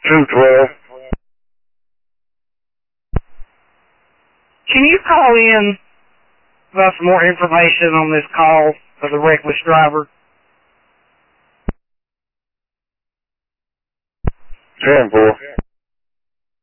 212. Can you call in about some more information on this call of the reckless driver? 10-4.